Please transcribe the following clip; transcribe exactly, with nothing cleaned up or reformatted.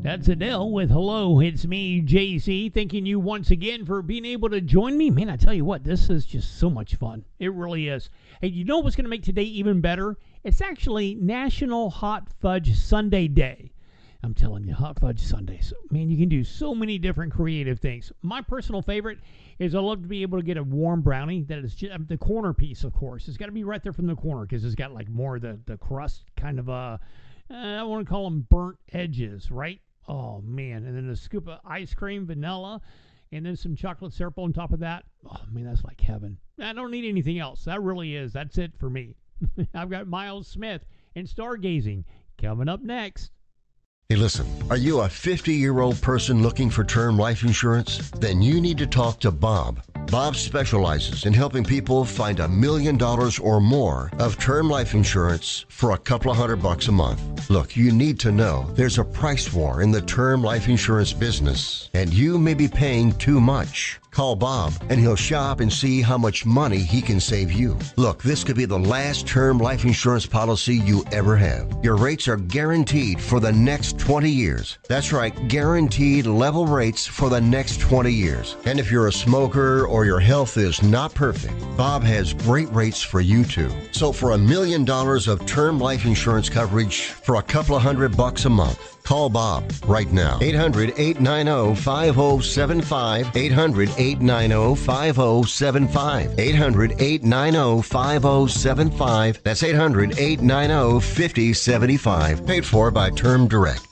That's Adele with Hello, It's Me, J C. Thanking you once again for being able to join me. Man, I tell you what, this is just so much fun. It really is. Hey, you know what's going to make today even better? It's actually National Hot Fudge Sundae Day. I'm telling you, hot fudge sundaes. Man, you can do so many different creative things. My personal favorite is I love to be able to get a warm brownie that is just the corner piece, of course. It's got to be right there from the corner because it's got like more of the, the crust kind of, uh, I want to call them burnt edges, right? Oh, man. And then a scoop of ice cream, vanilla, and then some chocolate syrup on top of that. Oh, man, that's like heaven. I don't need anything else. That really is. That's it for me. I've got Miles Smith and Stargazing coming up next. Hey, listen, are you a fifty-year-old person looking for term life insurance? Then you need to talk to Bob. Bob specializes in helping people find a million dollars or more of term life insurance for a couple of hundred bucks a month. Look, you need to know there's a price war in the term life insurance business, and you may be paying too much. Call Bob and he'll shop and see how much money he can save you. Look, this could be the last term life insurance policy you ever have. Your rates are guaranteed for the next twenty years. That's right, guaranteed level rates for the next twenty years. And if you're a smoker or your health is not perfect, Bob has great rates for you too. So for a million dollars of term life insurance coverage for a couple of hundred bucks a month, call Bob right now. eight hundred, eight nine zero, five zero seven five. eight hundred, eight nine zero, five zero seven five. eight hundred, eight nine zero, five zero seven five. That's eight hundred, eight nine zero, five zero seven five. Paid for by Term Direct.